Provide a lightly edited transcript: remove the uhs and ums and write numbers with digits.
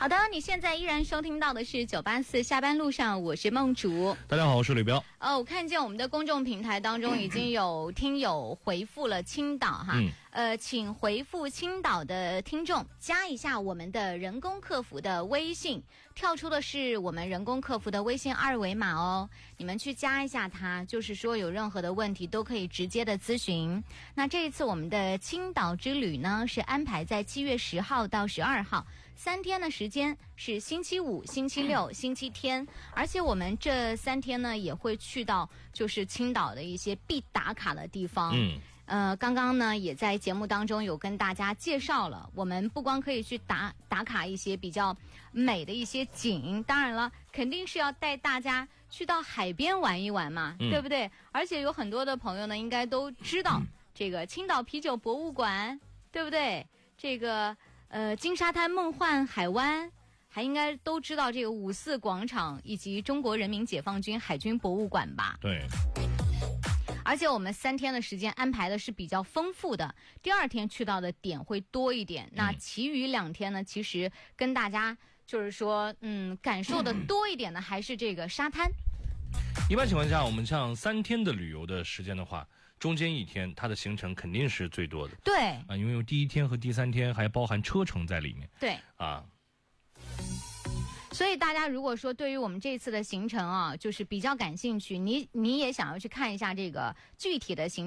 好的，你现在依然收听到的是984下班路上，我是梦竹。 大家好，我是吕彪。 我看见我们的公众平台当中已经有听友回复了青岛哈，请回复青岛的听众加一下我们的人工客服的微信，跳出的是我们人工客服的微信二维码哦，你们去加一下它，就是说有任何的问题都可以直接的咨询。那这一次我们的青岛之旅呢，是安排在7月10号到12号。3天的时间是星期五、星期六、星期天，而且我们这3天呢也会去到就是青岛的一些必打卡的地方。刚刚呢也在节目当中有跟大家介绍了，我们不光可以去打卡一些比较美的一些景，当然了，肯定是要带大家去到海边玩一玩嘛，对不对？而且有很多的朋友呢应该都知道这个青岛啤酒博物馆，对不对？这个金沙滩梦幻海湾，还应该都知道这个5·4广场以及中国人民解放军海军博物馆吧？ 对。 而且我们3天的时间安排的是比较丰富的，第2天去到的点会多一点，那其余2天呢，其实跟大家就是说，感受的多一点的还是这个沙滩。 一般情况下，我们像3天的旅游的时间的话，中间1天它的行程肯定是最多的。 对啊，因为第1天和第3天还包含车程在里面。 对啊。 所以大家如果说对于我们这次的行程啊，就是比较感兴趣，你也想要去看一下这个具体的行程。